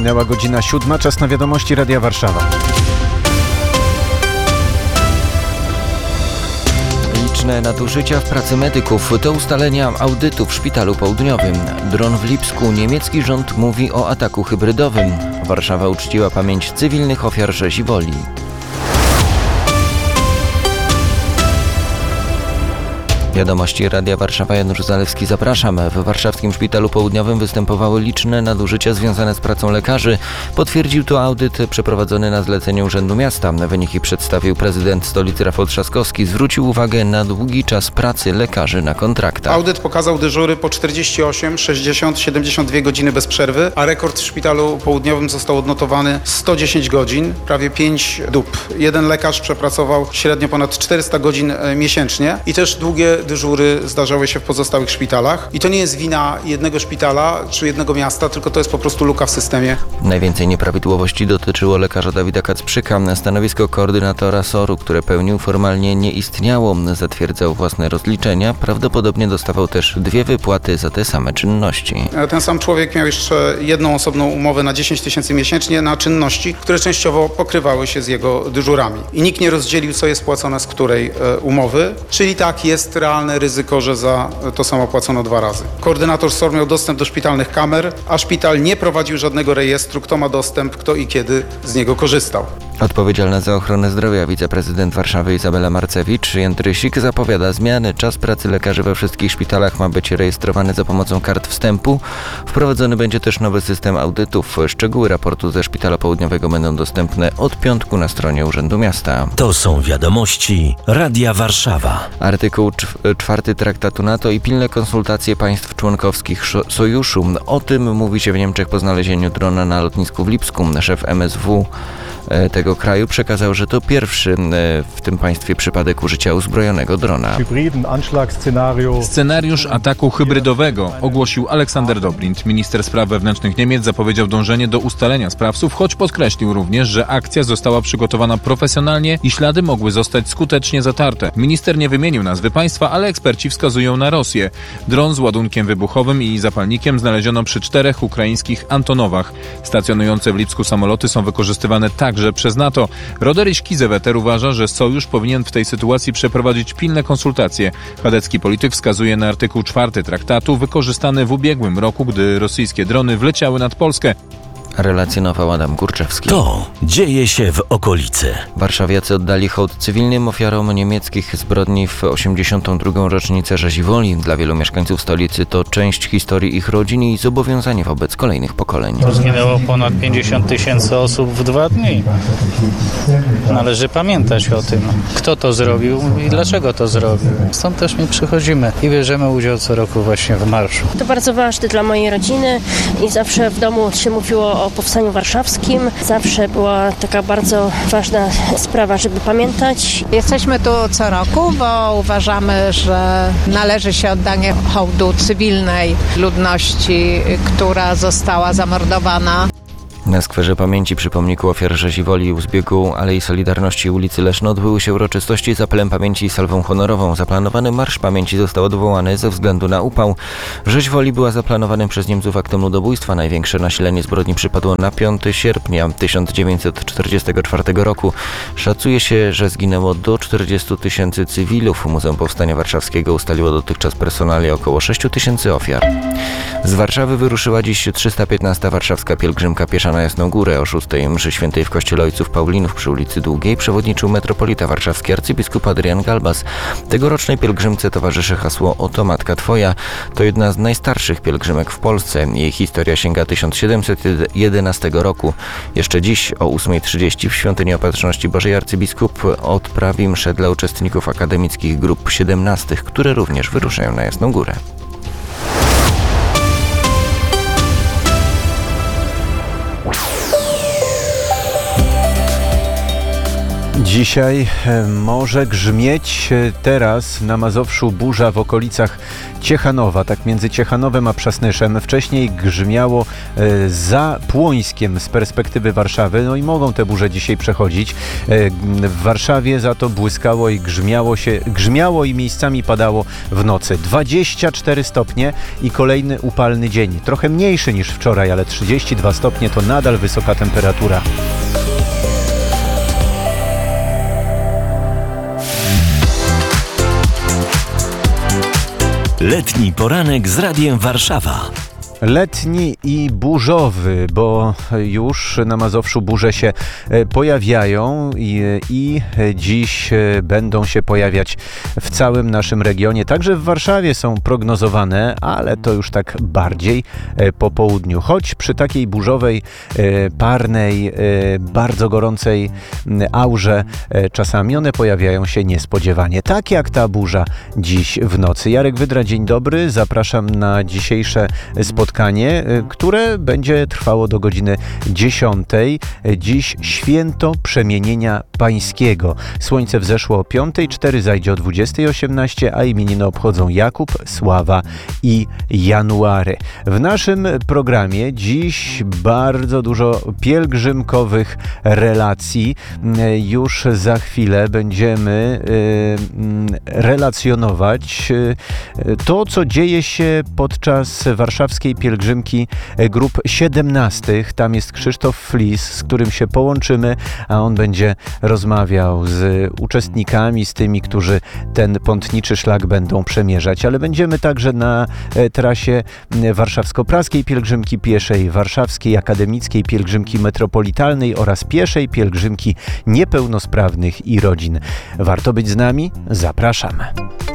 Minęła godzina 7, czas na wiadomości Radia Warszawa. Liczne nadużycia w pracy medyków to ustalenia audytu w Szpitalu Południowym. Dron w Lipsku. Niemiecki rząd mówi o ataku hybrydowym. Warszawa uczciła pamięć cywilnych ofiar rzezi woli. Wiadomości Radia Warszawa, Janusz Zalewski, zapraszam. W warszawskim Szpitalu Południowym występowały liczne nadużycia związane z pracą lekarzy. Potwierdził to audyt przeprowadzony na zlecenie Urzędu Miasta. Wyniki przedstawił prezydent stolicy Rafał Trzaskowski. Zwrócił uwagę na długi czas pracy lekarzy na kontraktach. Audyt pokazał dyżury po 48, 60, 72 godziny bez przerwy, a rekord w Szpitalu Południowym został odnotowany 110 godzin, prawie 5 dób. Jeden lekarz przepracował średnio ponad 400 godzin miesięcznie i też długie dyżury zdarzały się w pozostałych szpitalach. I to nie jest wina jednego szpitala czy jednego miasta, tylko to jest po prostu luka w systemie. Najwięcej nieprawidłowości dotyczyło lekarza Dawida Kacprzyka. Stanowisko koordynatora SOR-u, które pełnił, formalnie nie istniało. Zatwierdzał własne rozliczenia. Prawdopodobnie dostawał też 2 wypłaty za te same czynności. Ten sam człowiek miał jeszcze jedną osobną umowę na 10 000 miesięcznie na czynności, które częściowo pokrywały się z jego dyżurami. I nikt nie rozdzielił, co jest płacone z której umowy. Czyli tak, jest realne ryzyko, że za to samo płacono 2 razy. Koordynator SOR miał dostęp do szpitalnych kamer, a szpital nie prowadził żadnego rejestru, kto ma dostęp, kto i kiedy z niego korzystał. Odpowiedzialna za ochronę zdrowia wiceprezydent Warszawy Izabela Marcewicz-Jędrysik zapowiada zmiany. Czas pracy lekarzy we wszystkich szpitalach ma być rejestrowany za pomocą kart wstępu. Wprowadzony będzie też nowy system audytów. Szczegóły raportu ze Szpitala Południowego będą dostępne od piątku na stronie Urzędu Miasta. To są wiadomości Radia Warszawa. Artykuł 4 Traktatu NATO i pilne konsultacje państw członkowskich Sojuszu. O tym mówi się w Niemczech po znalezieniu drona na lotnisku w Lipsku. Szef MSW tego kraju przekazał, że to pierwszy w tym państwie przypadek użycia uzbrojonego drona. Scenariusz ataku hybrydowego ogłosił Aleksander Dobrindt. Minister spraw wewnętrznych Niemiec zapowiedział dążenie do ustalenia sprawców, choć podkreślił również, że akcja została przygotowana profesjonalnie i ślady mogły zostać skutecznie zatarte. Minister nie wymienił nazwy państwa, ale eksperci wskazują na Rosję. Dron z ładunkiem wybuchowym i zapalnikiem znaleziono przy 4 ukraińskich Antonowach. Stacjonujące w Lipsku samoloty są wykorzystywane także przez NATO. Roderich Kiesewetter uważa, że Sojusz powinien w tej sytuacji przeprowadzić pilne konsultacje. Chadecki polityk wskazuje na artykuł 4 traktatu wykorzystany w ubiegłym roku, gdy rosyjskie drony wleciały nad Polskę. Relacjonował Adam Kurczewski. To dzieje się w okolicy. Warszawiacy oddali hołd cywilnym ofiarom niemieckich zbrodni w 82. rocznicę rzezi woli. Dla wielu mieszkańców stolicy to część historii ich rodzin i zobowiązanie wobec kolejnych pokoleń. Zginęło ponad 50 000 osób w 2 dni. Należy pamiętać o tym, kto to zrobił i dlaczego to zrobił. Stąd też my przychodzimy i bierzemy udział co roku właśnie w marszu. To bardzo ważne dla mojej rodziny i zawsze w domu się mówiło o Powstaniu Warszawskim. Zawsze była taka bardzo ważna sprawa, żeby pamiętać. Jesteśmy tu co roku, bo uważamy, że należy się oddanie hołdu cywilnej ludności, która została zamordowana. Na Skwerze Pamięci przy pomniku ofiar rzezi woli u zbiegu Alei Solidarności ulicy Leszno odbyły się uroczystości z apelem pamięci i salwą honorową. Zaplanowany Marsz Pamięci został odwołany ze względu na upał. Rzeź woli była zaplanowanym przez Niemców aktem ludobójstwa. Największe nasilenie zbrodni przypadło na 5 sierpnia 1944 roku. Szacuje się, że zginęło do 40 000 cywilów. Muzeum Powstania Warszawskiego ustaliło dotychczas personalia około 6 000 ofiar. Z Warszawy wyruszyła dziś 315. warszawska pielgrzymka piesza na Jasną Górę. O 6 mszy świętej w kościele Ojców Paulinów przy ulicy Długiej przewodniczył metropolita warszawski arcybiskup Adrian Galbas. Tegorocznej pielgrzymce towarzyszy hasło Oto Matka Twoja. To jedna z najstarszych pielgrzymek w Polsce. Jej historia sięga 1711 roku. Jeszcze dziś o 8:30 w Świątyni Opatrzności Bożej arcybiskup odprawi mszę dla uczestników akademickich grup 17, które również wyruszają na Jasną Górę. Dzisiaj może grzmieć teraz na Mazowszu burza w okolicach Ciechanowa, tak między Ciechanowem a Przasnyszem. Wcześniej grzmiało za Płońskiem z perspektywy Warszawy, no i mogą te burze dzisiaj przechodzić. W Warszawie za to błyskało i grzmiało i miejscami padało w nocy. 24 stopnie i kolejny upalny dzień. Trochę mniejszy niż wczoraj, ale 32 stopnie to nadal wysoka temperatura. Letni poranek z Radiem Warszawa. Letni i burzowy, bo już na Mazowszu burze się pojawiają i dziś będą się pojawiać w całym naszym regionie. Także w Warszawie są prognozowane, ale to już tak bardziej po południu. Choć przy takiej burzowej, parnej, bardzo gorącej aurze czasami one pojawiają się niespodziewanie. Tak jak ta burza dziś w nocy. Jarek Wydra, dzień dobry. Zapraszam na dzisiejsze spotkanie, które będzie trwało do godziny 10. Dziś święto Przemienienia Pańskiego. Słońce wzeszło o 5:04, zajdzie o 20:18, a imieniny obchodzą Jakub, Sława i January. W naszym programie dziś bardzo dużo pielgrzymkowych relacji. Już za chwilę będziemy relacjonować to, co dzieje się podczas warszawskiej pielgrzymki grup 17. Tam jest Krzysztof Flis, z którym się połączymy, a on będzie rozmawiał z uczestnikami, z tymi, którzy ten pątniczy szlak będą przemierzać, ale będziemy także na trasie warszawsko-praskiej pielgrzymki pieszej, warszawskiej akademickiej pielgrzymki metropolitalnej oraz pieszej pielgrzymki niepełnosprawnych i rodzin. Warto być z nami? Zapraszam.